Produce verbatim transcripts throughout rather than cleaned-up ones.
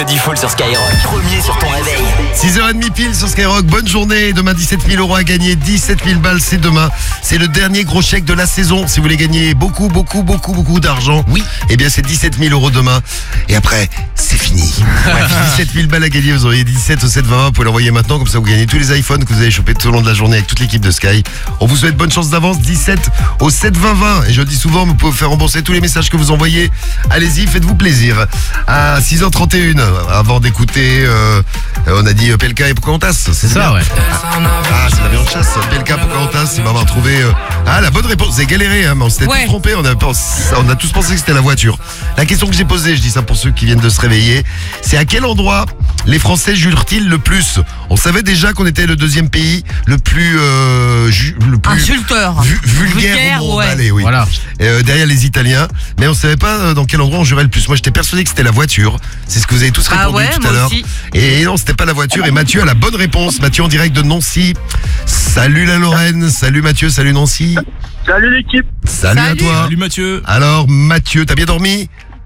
de Default sur Skyrock. Premier sur ton réveil. six heures trente pile sur Skyrock. Bonne journée. Demain, dix-sept mille euros à gagner. dix-sept mille balles, c'est demain. C'est le dernier gros chèque de la saison. Si vous voulez gagner beaucoup, beaucoup, beaucoup, beaucoup d'argent, oui. Eh bien, c'est dix-sept mille euros demain. Et après, c'est fini. dix-sept mille balles à gagner. Vous auriez dix-sept au sept vingt vingt. Vous pouvez l'envoyer maintenant. Comme ça, vous gagnez tous les iPhones que vous avez chopés tout au long de la journée avec toute l'équipe de Sky. On vous souhaite bonne chance d'avance. dix-sept au sept vingt vingt. Et je dis souvent, vous pouvez faire rembourser tous les messages que vous envoyez. Allez-y, faites-vous plaisir. À six heures trente et une, avant d'écouter, euh, on a dit Pelka et Pocahontas. C'est, c'est ça, bien. ouais. Ah, c'est la viande chasse. Pelka, Pocahontas, il va avoir trouvé. Euh... Ah, la bonne réponse. Vous avez galéré, hein, mais on s'était ouais. tous trompés. On a, on a tous pensé que c'était la voiture. La question que j'ai posée, je dis ça pour ceux qui viennent de se réveiller, c'est à quel endroit les Français jurent-ils le plus? On savait déjà qu'on était le deuxième pays le plus, euh, ju, le plus insulteur, vu, vulgaire, vulgaire, au monde. Ouais. Allez, oui. Voilà. Euh, derrière les Italiens, mais on savait pas dans quel endroit on jurait le plus. Moi, j'étais persuadé que c'était la voiture. C'est ce que vous avez tous répondu ah ouais, tout à l'heure. Aussi. Et non, c'était pas la voiture. Et Mathieu a la bonne réponse. Mathieu en direct de Nancy. Salut la Lorraine. Salut Mathieu. Salut Nancy. Salut l'équipe. Salut, Salut à toi. Salut Mathieu. Alors Mathieu, t'as bien dormi?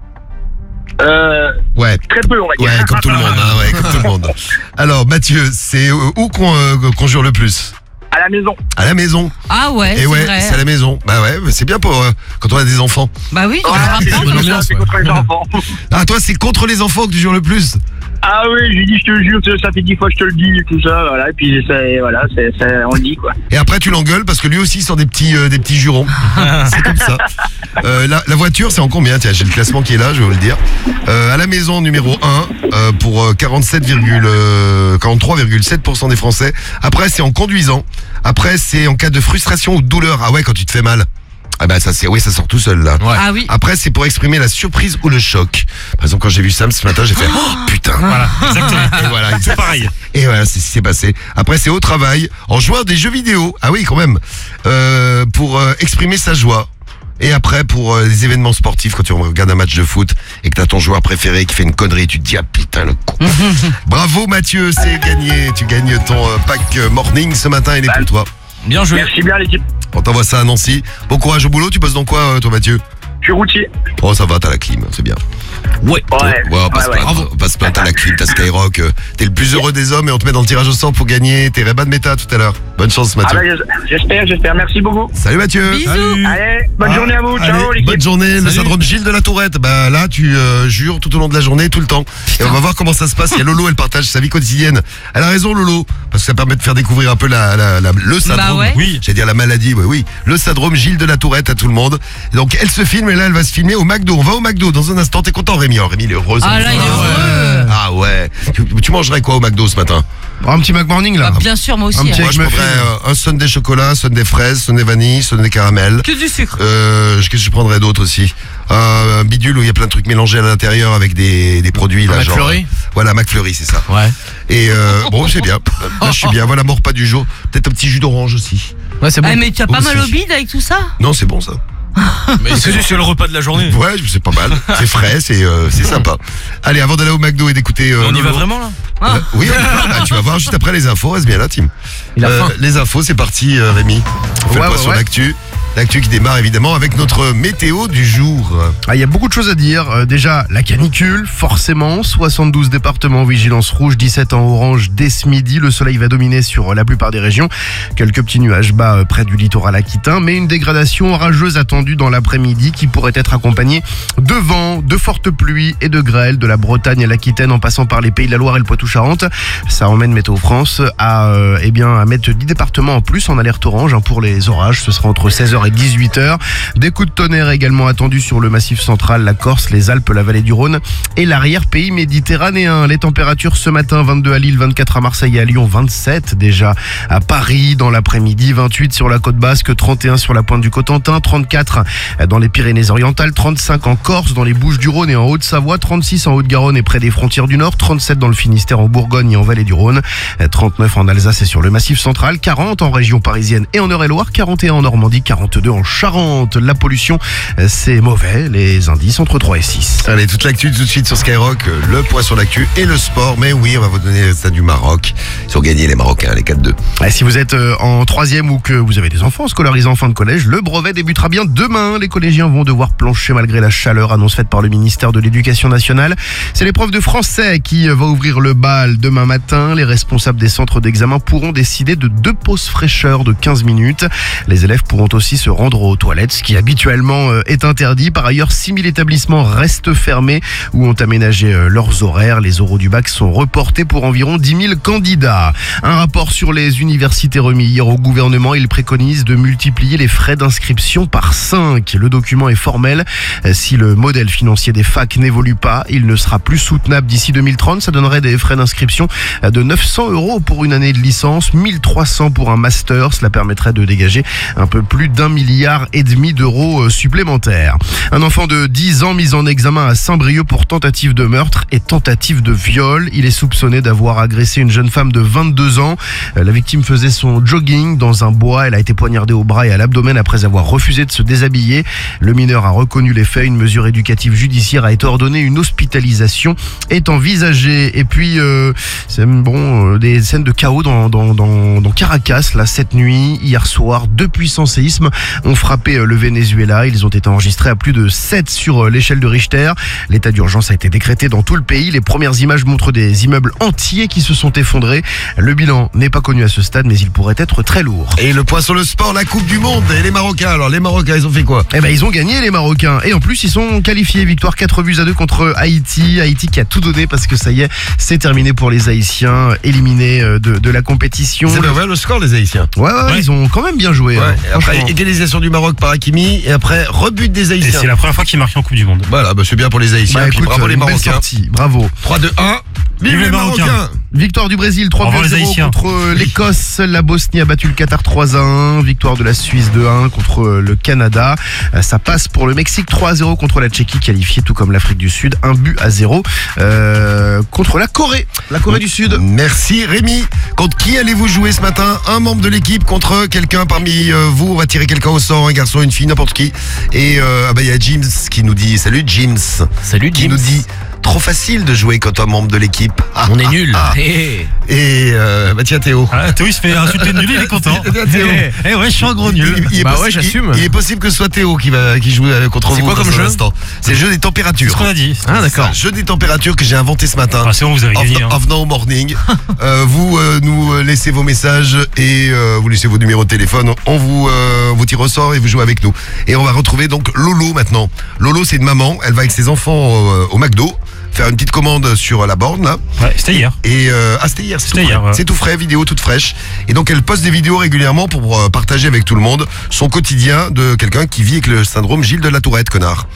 Euh, ouais. Très peu, on va dire. Ouais, comme tout le monde. Hein, ouais, comme tout le monde. Alors Mathieu, c'est où qu'on, euh, qu'on jure le plus? À la maison. À la maison. Ah ouais, et c'est ouais, vrai. c'est à la maison. Bah ouais, c'est bien pour euh, quand on a des enfants. Bah oui, ah, c'est, bonne ambiance, c'est contre les enfants. Ah, toi, c'est contre les enfants que tu jures le plus? Ah oui, je lui dis, je te jure, ça fait dix fois que je te le dis, tout ça, voilà, et puis ça, voilà, c'est, ça, on le dit, quoi. Et après, tu l'engueules parce que lui aussi sort des petits, euh, des petits jurons. C'est comme ça. Euh, la, la voiture, c'est en combien? Tiens, j'ai le classement qui est là, je vais vous le dire. Euh, à la maison, numéro un, euh, pour quarante-sept, euh, quarante-trois virgule sept pour cent des Français. Après, c'est en conduisant. Après, c'est en cas de frustration ou de douleur. Ah ouais, quand tu te fais mal. Ah bah ça c'est oui ça sort tout seul là. Ouais. Ah oui. Après c'est pour exprimer la surprise ou le choc. Par exemple quand j'ai vu Sam ce matin j'ai fait oh putain. Voilà, exactement. Et voilà, c'est pareil. Et voilà c'est ce qui s'est passé. Après c'est au travail en jouant à des jeux vidéo. Ah oui quand même. Euh, pour euh, exprimer sa joie. Et après pour euh, les événements sportifs quand tu regardes un match de foot et que t'as ton joueur préféré qui fait une connerie tu te dis ah putain le con. Bravo Mathieu c'est gagné. Tu gagnes ton euh, pack morning ce matin il est pour toi. Bien joué. Merci bien l'équipe. On t'envoie ça à Nancy. Bon courage au boulot, tu bosses dans quoi euh, toi Mathieu? Je suis routier. Oh ça va, t'as la clim, c'est bien. Ouais. Ouais, ouais, on passe ouais, pas, ouais. on passe pas, t'as la clim, t'as Skyrock. Euh, t'es le plus heureux des hommes et on te met dans le tirage au sort pour gagner. T'es Reban Meta tout à l'heure. Bonne chance Mathieu. Ah bah, j'espère, j'espère. Merci beaucoup. Salut Mathieu. Bisous. Salut. Allez, bonne Ah, journée à vous. Ciao allez, l'équipe. bonne journée. Salut. Le syndrome Gilles de la Tourette. Bah là tu euh, jures tout au long de la journée, tout le temps. Et on va voir comment ça se passe. Il y a Lolo, elle partage sa vie quotidienne. Elle a raison Lolo, parce que ça permet de faire découvrir un peu la, la, la le syndrome. Bah ouais. Oui. J'allais dire la maladie, oui, oui. Le syndrome Gilles de la Tourette à tout le monde. Donc elle se filme et là elle va se filmer au McDo. On va au McDo dans un instant. T'es content Rémi? Oh, Rémi il est heureux. Ah là il est heureux. Ah ouais. Tu, tu mangerais quoi au McDo ce matin? Oh, un petit Mac Morning là. Ah, bien sûr moi aussi. Un petit hein. Moi je muffin. prendrais euh, un sundae chocolat, sundae fraise, sundae vanille, sundae caramel. Que du sucre. Euh, qu'est-ce que je prendrais d'autre aussi? euh, Un bidule où il y a plein de trucs mélangés à l'intérieur avec des, des produits là, Un genre. McFlurry. euh, Voilà, McFlurry, c'est ça. Ouais. Et euh, bon, c'est bien. Là, je suis bien. Voilà, mon repas du jour. Peut-être un petit jus d'orange aussi. Ouais, c'est bon. Ah mais tu as pas Aussi. mal au bide avec tout ça? Non, c'est bon ça. Mais c'est, c'est le repas de la journée. Ouais, c'est pas mal. C'est frais, c'est euh, c'est sympa. Allez, avant d'aller au McDo et d'écouter. Euh, On y va Lolo. vraiment là? Euh, oui, on y va. Ah, tu vas voir juste après les infos. Reste bien là, Tim. Il a faim. Les infos, c'est parti, euh, Rémi. On fait Ouais, le point ouais, sur ouais. l'actu. L'actu qui démarre évidemment avec notre météo du jour. Ah, il y a beaucoup de choses à dire. Euh, déjà, la canicule, forcément. soixante-douze départements en vigilance rouge, dix-sept en orange dès ce midi. Le soleil va dominer sur la plupart des régions. Quelques petits nuages bas euh, près du littoral aquitain, mais une dégradation orageuse attendue dans l'après-midi qui pourrait être accompagnée de vent, de fortes pluies et de grêle de la Bretagne à l'Aquitaine en passant par les Pays de la Loire et le Poitou-Charentes. Ça emmène Météo France à, euh, eh bien, à mettre dix départements en plus en alerte orange hein, pour les orages. Ce sera entre seize heures et dix-huit heures. Des coups de tonnerre également attendus sur le massif central, la Corse, les Alpes, la vallée du Rhône et l'arrière-pays méditerranéen. Les températures ce matin, vingt-deux à Lille, vingt-quatre à Marseille et à Lyon, vingt-sept déjà à Paris dans l'après-midi, vingt-huit sur la côte basque, trente et un sur la pointe du Cotentin, trente-quatre dans les Pyrénées-Orientales, trente-cinq en Corse, dans les Bouches-du-Rhône et en Haute-Savoie, trente-six en Haute-Garonne et près des frontières du Nord, trente-sept dans le Finistère, en Bourgogne et en vallée du Rhône, trente-neuf en Alsace et sur le massif central, quarante en région parisienne et en Eure-et-Loire, quarante et un en Normandie, quarante Pointe deux en Charente. La pollution, c'est mauvais. Les indices entre trois et six. Allez, toute l'actu tout de suite sur Skyrock, le point sur l'actu et le sport. Mais oui, on va vous donner les résultats du Maroc. Ils ont gagné les Marocains, les quatre deux. Et si vous êtes en troisième ou que vous avez des enfants scolarisés en fin de collège, le brevet débutera bien demain. Les collégiens vont devoir plancher malgré la chaleur, annonce faite par le ministère de l'Éducation nationale. C'est l'épreuve de français qui va ouvrir le bal demain matin. Les responsables des centres d'examen pourront décider de deux pauses fraîcheur de quinze minutes. Les élèves pourront aussi se rendre aux toilettes, ce qui habituellement est interdit. Par ailleurs, six mille établissements restent fermés ou ont aménagé leurs horaires. Les oraux du bac sont reportés pour environ dix mille candidats. Un rapport sur les universités remis hier au gouvernement, il préconise de multiplier les frais d'inscription par cinq. Le document est formel. Si le modèle financier des facs n'évolue pas, il ne sera plus soutenable d'ici deux mille trente. Ça donnerait des frais d'inscription de neuf cents euros pour une année de licence, mille trois cents pour un master. Cela permettrait de dégager un peu plus d'un milliard et demi d'euros supplémentaires. Un enfant de dix ans mis en examen à Saint-Brieuc pour tentative de meurtre et tentative de viol. Il est soupçonné d'avoir agressé une jeune femme de vingt-deux ans. La victime faisait son jogging dans un bois. Elle a été poignardée au bras et à l'abdomen après avoir refusé de se déshabiller. Le mineur a reconnu les faits. Une mesure éducative judiciaire a été ordonnée. Une hospitalisation est envisagée. Et puis, euh, c'est bon, euh, des scènes de chaos dans, dans, dans, dans Caracas, là, cette nuit. Hier soir, deux puissants séismes ont frappé le Venezuela. Ils ont été enregistrés à plus de sept sur l'échelle de Richter. L'état d'urgence a été décrété dans tout le pays. Les premières images montrent des immeubles entiers qui se sont effondrés. Le bilan n'est pas connu à ce stade, mais il pourrait être très lourd. Et le point sur le sport, la Coupe du Monde et les Marocains. Alors les Marocains, ils ont fait quoi? Eh ben ils ont gagné les Marocains. Et en plus ils sont qualifiés. Victoire quatre buts à deux contre Haïti. Haïti qui a tout donné parce que ça y est, c'est terminé pour les Haïtiens, éliminés de, de la compétition. C'est bien vrai le score les Haïtiens. Ouais, ouais, ouais, ils ont quand même bien joué. Ouais. Hein, et après égalisation du Maroc par Hakimi et après rebut des Et Haïtiens. c'est la première fois qu'il marque en Coupe du Monde. Voilà, bah c'est bien pour les Haïtiens. Bah, Puis écoute, bravo les une belle Marocains. sortie. Bravo. trois deux un. Vive les Marocains. Victoire du Brésil trois Au revoir buts à les zéro Haïtiens. contre l'Écosse. La Bosnie a battu le Qatar trois à un. Victoire de la Suisse deux à un contre le Canada. Ça passe pour le Mexique trois à zéro contre la Tchéquie, qualifiée tout comme l'Afrique du Sud. Un but à zéro euh, contre la Corée. La Corée du Sud. Merci Rémi. Contre qui allez-vous jouer ce matin? Un membre de l'équipe contre quelqu'un parmi euh, vous. On va tirer quelqu'un au sort, un garçon, une fille, n'importe qui. Et euh, ah bah il y a James qui nous dit salut James. Salut Qui James. nous dit trop facile de jouer quand un membre de l'équipe. Ah, On est ah, nuls. ah. Eh. Et euh, bah tiens Théo. Ah, Théo il se fait insulter de nul, il est content. Théo. Eh, eh ouais, je suis un gros nul. Il- il est Bah possi- ouais, j'assume. Il, il est possible que ce soit Théo qui va qui joue euh, contre vous. C'est quoi dans comme un jeu instant. C'est le jeu des C'est températures. ce qu'on a dit. Ah C'est un jeu des températures que j'ai inventé ce matin. Ah, c'est bon, vous avez En gagné. venant- hein. en venant au morning, euh, vous euh, nous euh, laissez vos messages et euh, vous laissez vos numéros de téléphone. On vous euh, vous tire au sort et vous jouez avec nous. Et on va retrouver donc Lolo maintenant. Lolo, c'est une maman. Elle va avec ses enfants au, au McDo faire une petite commande sur la borne là. Ouais, c'était hier. Et euh, ah c'était hier, c'est tout, C'était frais. hier, ouais. C'est tout frais, vidéo toute fraîche. Et donc elle poste des vidéos régulièrement pour euh, partager avec tout le monde son quotidien de quelqu'un qui vit avec le syndrome Gilles de la Tourette, connard.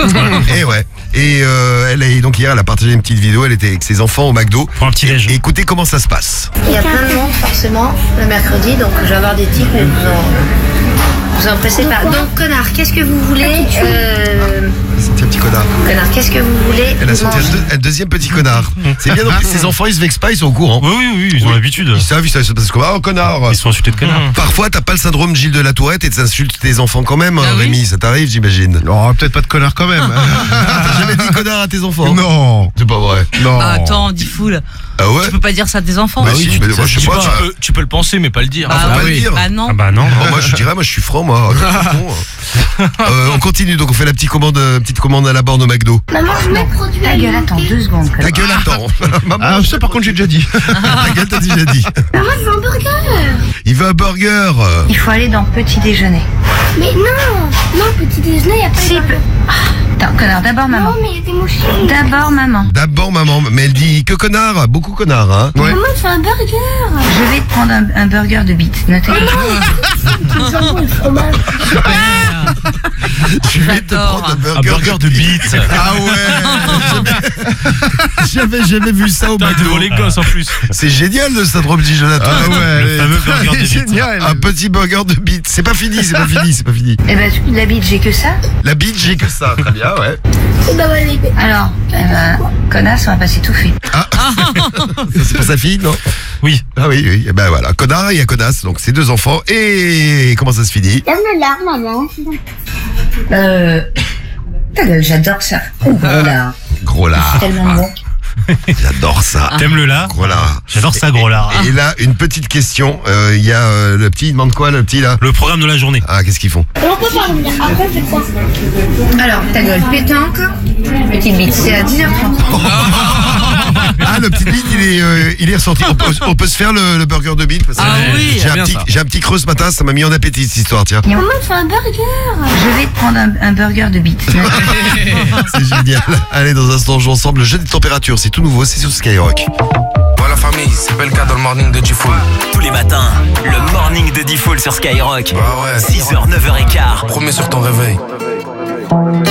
Et ouais. Et euh, elle est donc hier, elle a partagé une petite vidéo. Elle était avec ses enfants au McDo. Pour un petit Et, déj. et écoutez comment ça se passe. Il y a plein de monde forcément le mercredi, donc je vais avoir des tics, mais vous en, vous en pressez pas. Donc connard, qu'est-ce que vous voulez euh, C'est un petit connard. Connard, qu'est-ce que vous voulez Elle a sorti un, manger deux- un deuxième petit connard. C'est bien, donc ses enfants ils se vexent pas, ils sont au courant. Oui, oui, oui, ils ont Oui. l'habitude. Ils savent, ils savent, c'est parce que ah, connard. Ils sont insultés de connard. Parfois t'as pas le syndrome Gilles de la Tourette et t'insultes tes enfants quand même, hein, Ah oui Rémi, ça t'arrive j'imagine. Oh, peut-être pas de connard quand même. T'as jamais dit connard à tes enfants? Non. C'est pas vrai. Non. Ah, attends, dis foule. Ah ouais? Tu peux pas dire ça à tes enfants. Bah si, mais moi je sais pas. tu, ça- peux, tu peux le penser, mais pas le dire. Bah, faut pas le oui. dire. Bah non. Ah bah non. Bon, moi je dirais, moi je suis franc, moi. C'est con, hein. Euh, on continue, donc on fait la petite commande, euh, petite commande à la borne au McDo. Maman, je mets produit Ta gueule, attends deux secondes. Ta gueule, attends. Maman, Ah, ça par contre j'ai déjà dit. ta gueule, t'as déjà dit. Maman, je veux un burger. Il veut un burger. Il faut aller dans petit déjeuner. Mais non, non, petit déjeuner, il y a pas Si, de peu- Ah, attends, connard, d'abord maman. Non, mais il y a des mouches. D'abord maman. D'abord maman, mais elle dit que connard, beaucoup connard, hein. Ouais. Maman, je veux un burger. Je vais te prendre un, un burger de bite. Notez. Le jambon et le fromage. Je vais te J'adore. prendre un Un burger. burger de bite. Ah ouais. J'avais jamais vu ça au Putain, McDo. devant les gosses en plus. C'est génial le syndrome Gilles de la Ah Tourette. ouais. Le fameux burger de bite. Génial. Un petit burger de bite. C'est pas fini, c'est pas fini, c'est pas fini. Eh ben, la bite, j'ai que ça. La bite, j'ai que ça. Très bien, ouais. Bah ouais, les bébés. Alors, eh ben, connasse, on va pas s'étouffer. C'est pour sa fille, non? Oui. Ah oui, oui. Et ben voilà, connard et il y a connasse. Donc c'est deux enfants et Et comment ça se finit? Donne là, maman. Euh... Ta gueule, j'adore ça. Oh, voilà. Gros lard. Tellement bon. J'adore ça. T'aimes le lard? Gros lard. J'adore ça, gros lard. Et là, une petite question. Euh, Il y a euh, le petit, il demande quoi, le petit là? Le programme de la journée. Ah, qu'est-ce qu'ils font? On peut pas revenir. Après, c'est quoi? Alors, ta gueule, pétanque. Petite bite, c'est à dix heures trente. Ah, le petit bite, il est, euh, il est ressorti. On peut, on peut se faire le, le burger de bite parce que Ah oui, j'ai un bien petit, ça. j'ai un petit creux ce matin, ça m'a mis en appétit cette histoire, tiens. Comment tu fais un burger? Je vais te prendre un, un burger de bite. C'est génial. Allez, dans un instant, on joue ensemble. Le jeu des températures, c'est tout nouveau, c'est sur Skyrock. Voilà famille, c'est Belka dans le morning de Diffoul. Tous les matins, le morning de Diffoul sur Skyrock. Bah ouais. six heures, neuf heures quinze. Promets sur ton réveil.